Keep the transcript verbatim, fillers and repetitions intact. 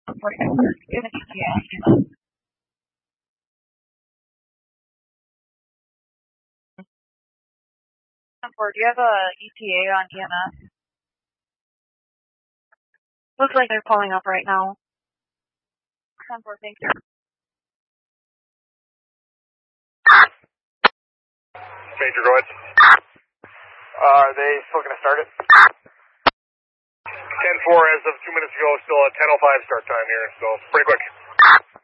For him. In the E T A. Do you have a E T A on E M S? Looks like they're pulling up right now. ten four, thank you. Major, go ahead. Uh, are they still going to start it? ten four as of two minutes ago, still at ten oh five start time here, so pretty quick.